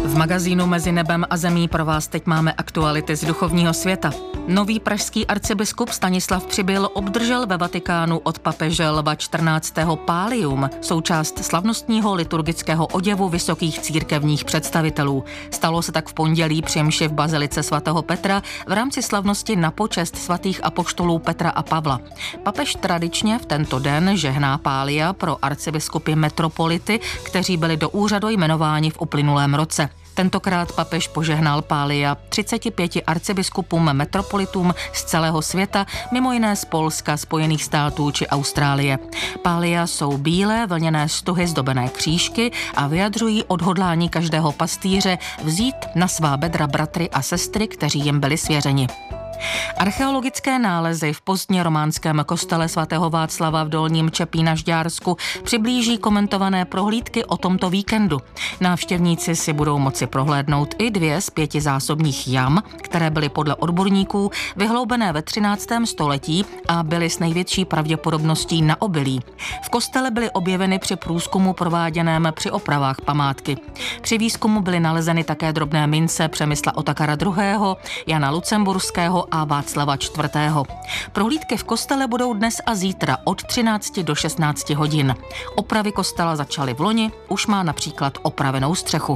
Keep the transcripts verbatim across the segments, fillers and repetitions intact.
V magazínu Mezi nebem a zemí pro vás teď máme aktuality z duchovního světa. Nový pražský arcibiskup Stanislav Přibyl obdržel ve Vatikánu od papeže Lva čtrnáctého pálium, součást slavnostního liturgického oděvu vysokých církevních představitelů. Stalo se tak v pondělí při mši v bazilice svatého Petra v rámci slavnosti na počest svatých apoštolů Petra a Pavla. Papež tradičně v tento den žehná pália pro arcibiskupy metropolity, kteří byli do úřadu jmenováni v uplynulém roce. Tentokrát papež požehnal pália třiceti pěti arcibiskupům metropolitům z celého světa, mimo jiné z Polska, Spojených států či Austrálie. Pália jsou bílé vlněné stuhy zdobené křížky a vyjadřují odhodlání každého pastýře vzít na svá bedra bratry a sestry, kteří jim byli svěřeni. Archeologické nálezy v pozdně románském kostele svatého Václava v Dolním Čepí na Žďársku přiblíží komentované prohlídky o tomto víkendu. Návštěvníci si budou moci prohlédnout i dvě z pěti zásobních jam, které byly podle odborníků vyhloubené ve třináctém století a byly s největší pravděpodobností na obilí. V kostele byly objeveny při průzkumu prováděném při opravách památky. Při výzkumu byly nalezeny také drobné mince Přemysla Otakara druhého., Jana Lucemburského a Václava čtvrtého. Prohlídky v kostele budou dnes a zítra od třinácti do šestnácti hodin. Opravy kostela začaly v loni, už má například opravenou střechu.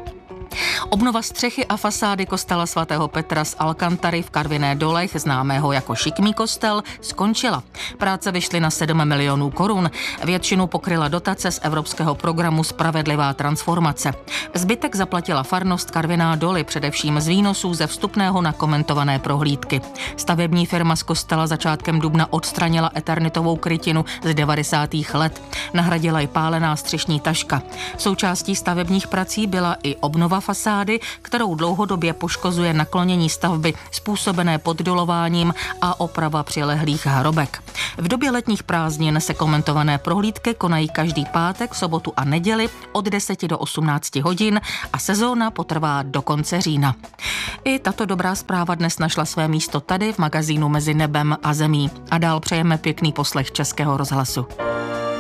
Obnova střechy a fasády kostela svatého Petra z Alcantary v Karviné Dolech, známého jako Šikmý kostel, skončila. Práce vyšly na sedm milionů korun. Většinu pokryla dotace z evropského programu Spravedlivá transformace. Zbytek zaplatila farnost Karviná Doly, především z výnosů ze vstupného na komentované prohlídky. Stavební firma z kostela začátkem dubna odstranila eternitovou krytinu z devadesátých let. Nahradila ji pálená střešní taška. Součástí stavebních prací byla i obnova fasády, kterou dlouhodobě poškozuje naklonění stavby způsobené poddolováním a oprava přilehlých hrobek. V době letních prázdnin se komentované prohlídky konají každý pátek, sobotu a neděli od deseti do osmnácti hodin a sezóna potrvá do konce října. I tato dobrá zpráva dnes našla své místo tady v magazínu Mezi nebem a zemí. A dál přejeme pěkný poslech Českého rozhlasu.